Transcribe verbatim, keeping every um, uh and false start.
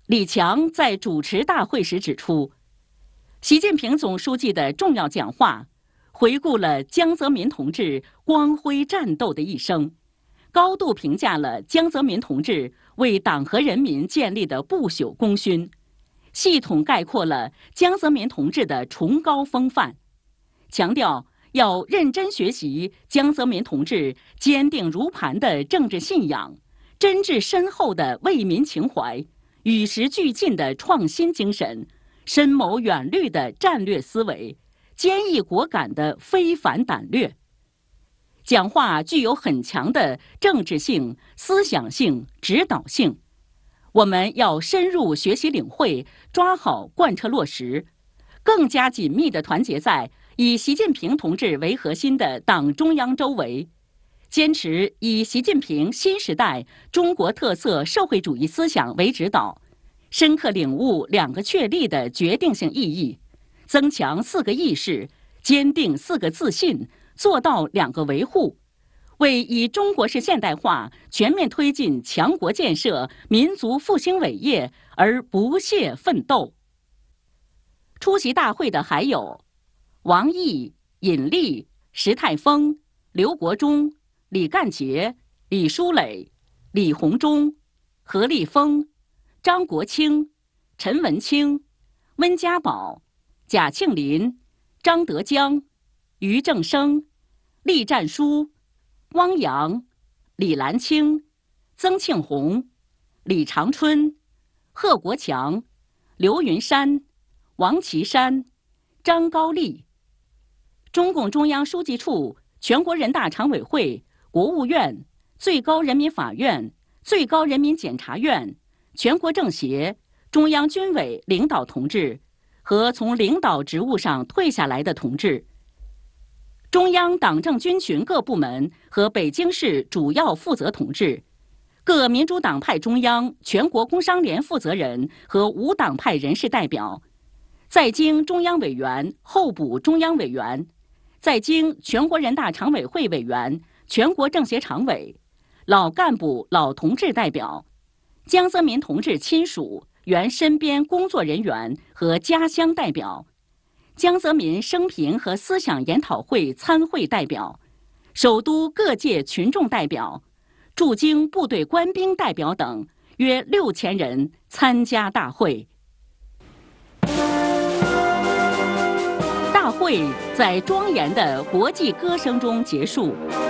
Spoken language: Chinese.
李强在主持大会时指出，习近平总书记的重要讲话回顾了江泽民同志光辉战斗的一生，高度评价了江泽民同志为党和人民建立的不朽功勋，系统概括了江泽民同志的崇高风范，强调要认真学习江泽民同志坚定如磐的政治信仰、真挚深厚的为民情怀、与时俱进的创新精神、深谋远虑的战略思维、坚毅果敢的非凡胆略。讲话具有很强的政治性、思想性、指导性，我们要深入学习领会，抓好贯彻落实，更加紧密地团结在以习近平同志为核心的党中央周围，坚持以习近平新时代中国特色社会主义思想为指导，深刻领悟两个确立的决定性意义，增强四个意识，坚定四个自信，做到两个维护，为以中国式现代化全面推进强国建设、民族复兴伟业而不懈奋斗。出席大会的还有王毅、尹力、石泰峰、刘国中、李干杰、李书磊、李鸿忠、何立峰、张国清、陈文清、温家宝、贾庆林、张德江、俞正声、栗战书、汪洋、李兰清、曾庆红、李长春、贺国强、刘云山、王岐山、张高丽。中共中央书记处、全国人大常委会、国务院、最高人民法院、最高人民检察院、全国政协、中央军委领导同志和从领导职务上退下来的同志，中央党政军群各部门和北京市主要负责同志，各民主党派中央、全国工商联负责人和无党派人士代表，在京中央委员、候补中央委员，在京全国人大常委会委员、全国政协常委，老干部、老同志代表，江泽民同志亲属、原身边工作人员和家乡代表，江泽民生平和思想研讨会参会代表，首都各界群众代表，驻京部队官兵代表等约六千人参加大会。大会在庄严的国际歌声中结束。